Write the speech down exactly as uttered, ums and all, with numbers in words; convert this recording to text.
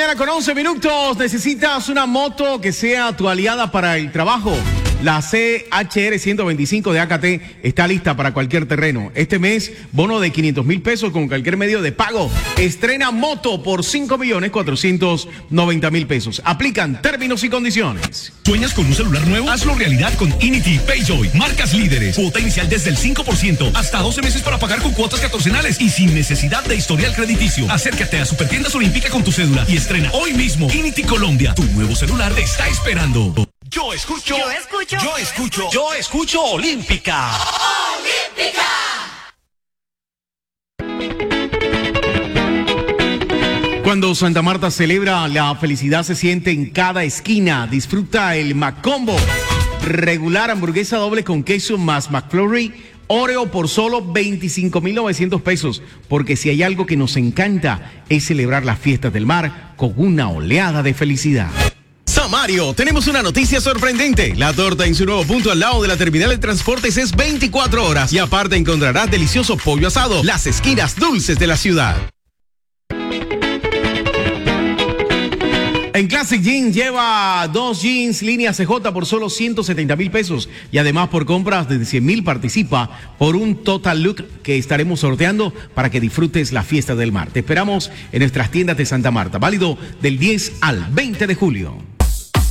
mañana con once minutos. ¿Necesitas una moto que sea tu aliada para el trabajo? La C H R ciento veinticinco de A K T está lista para cualquier terreno. Este mes, bono de quinientos mil pesos con cualquier medio de pago. Estrena moto por cinco millones cuatrocientos noventa mil pesos. Aplican términos y condiciones. ¿Sueñas con un celular nuevo? Hazlo realidad con Inity Payjoy. Marcas líderes. Cuota inicial desde el cinco por ciento. Hasta doce meses para pagar con cuotas catorcenales y sin necesidad de historial crediticio. Acércate a Supertiendas Olímpica con tu cédula y estrena hoy mismo Inity Colombia. Tu nuevo celular te está esperando. Yo escucho, yo escucho, yo escucho, yo escucho Olímpica. Olímpica. Cuando Santa Marta celebra, la felicidad se siente en cada esquina. Disfruta el McCombo. Regular hamburguesa doble con queso más McFlurry. Oreo por solo veinticinco mil novecientos pesos. Porque si hay algo que nos encanta es celebrar las fiestas del mar con una oleada de felicidad. Samario, tenemos una noticia sorprendente. La torta en su nuevo punto al lado de la terminal de transportes es veinticuatro horas y aparte encontrarás delicioso pollo asado, las esquinas dulces de la ciudad. En Classic Jeans lleva dos jeans línea C J por solo ciento setenta mil pesos y además por compras de cien mil participa por un total look que estaremos sorteando para que disfrutes la fiesta del mar. Te esperamos en nuestras tiendas de Santa Marta, válido del diez al veinte de julio.